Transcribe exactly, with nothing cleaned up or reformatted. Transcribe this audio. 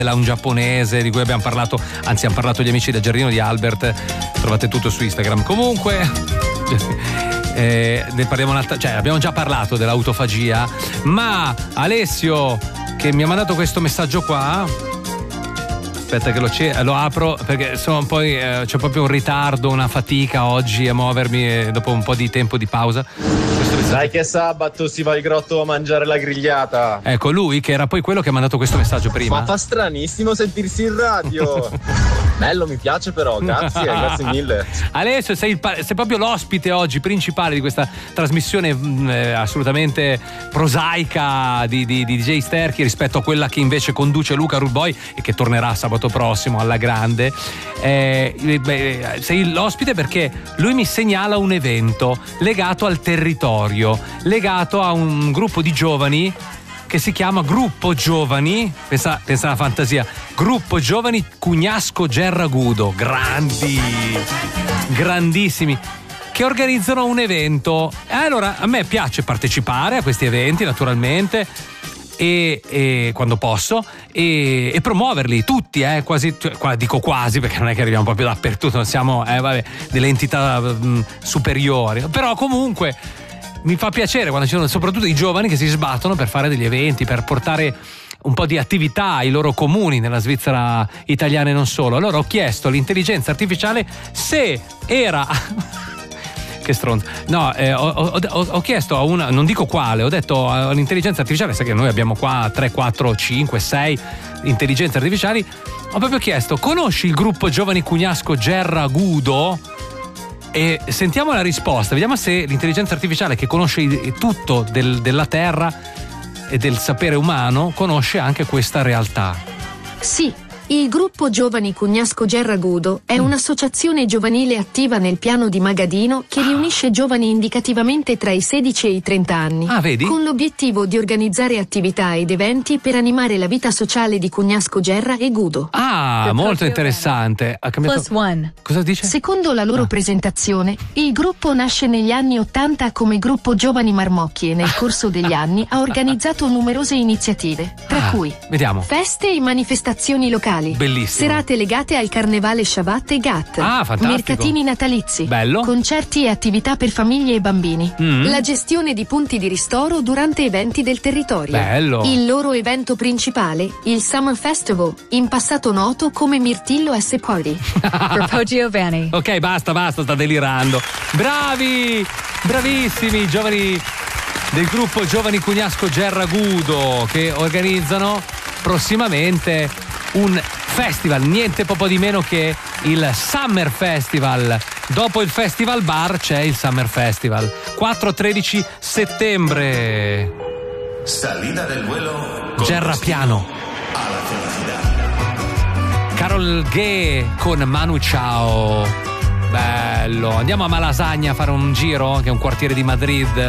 là un giapponese di cui abbiamo parlato, anzi hanno parlato gli amici del giardino di Albert, trovate tutto su Instagram. Comunque eh, ne parliamo un'altra, cioè abbiamo già parlato dell'autofagia, ma Alessio che mi ha mandato questo messaggio qua, aspetta che lo, ce- lo apro perché sono poi eh, c'è proprio un ritardo, una fatica oggi a muovermi eh, dopo un po' di tempo di pausa. Dai che sabato si va al grotto a mangiare la grigliata. Ecco lui che era poi quello che ha mandato questo messaggio prima. Ma fa stranissimo sentirsi in radio. Bello, mi piace però, grazie, grazie mille. Alessio, sei, il, sei proprio l'ospite oggi principale di questa trasmissione eh, assolutamente prosaica di, di, di D J Sterchi rispetto a quella che invece conduce Luca Rulboy e che tornerà sabato prossimo alla grande. Eh, beh, sei l'ospite perché lui mi segnala un evento legato al territorio, legato a un gruppo di giovani che si chiama Gruppo Giovani, pensa, pensa alla fantasia, Gruppo Giovani Cugnasco Gerragudo, grandi, grandissimi, che organizzano un evento. E allora a me piace partecipare a questi eventi naturalmente e, e quando posso e, e promuoverli tutti, eh, quasi, cioè, qua dico quasi perché non è che arriviamo proprio dappertutto, non siamo eh, vabbè, delle entità mh, superiori, però comunque mi fa piacere quando ci sono soprattutto i giovani che si sbattono per fare degli eventi, per portare un po' di attività ai loro comuni nella Svizzera italiana e non solo. Allora ho chiesto all'intelligenza artificiale se era che stronzo no eh, ho, ho, ho chiesto a una, non dico quale, ho detto all'intelligenza artificiale, sai che noi abbiamo qua tre, quattro, cinque, sei intelligenze artificiali, ho proprio chiesto: conosci il gruppo Giovani Cugnasco Gerragudo? E sentiamo la risposta, vediamo se l'intelligenza artificiale che conosce tutto del, della terra e del sapere umano conosce anche questa realtà. Sì, il gruppo Giovani Cugnasco Gerragudo è mm. un'associazione giovanile attiva nel piano di Magadino che riunisce giovani indicativamente tra i sedici e i trenta anni, ah, vedi? Con l'obiettivo di organizzare attività ed eventi per animare la vita sociale di Cugnasco Gerra e Gudo. Ah, The molto interessante. Ha cambiato... Plus one. Cosa dice? Secondo la loro ah. presentazione, il gruppo nasce negli anni ottanta come gruppo Giovani Marmocchi e nel corso degli anni ha organizzato numerose iniziative, tra ah, cui vediamo. feste e manifestazioni locali, bellissimo, serate legate al carnevale Shavat e Gat, ah, fantastico, mercatini natalizi, bello, concerti e attività per famiglie e bambini, mm. la gestione di punti di ristoro durante eventi del territorio, bello. Il loro evento principale, il Summer Festival, in passato noto come Mirtillo S Party. Per Giovanni. Ok, basta, basta, sta delirando. Bravi, bravissimi giovani del gruppo Giovani Cugnasco Gerragudo che organizzano prossimamente un festival, niente poco di meno che il Summer Festival. Dopo il Festival Bar c'è il Summer Festival, quattro tredici settembre. Salida del vuelo Gerra Piano alla felicità. Carol G con Manu Chao, bello. Andiamo a Malasagna a fare un giro, che è un quartiere di Madrid.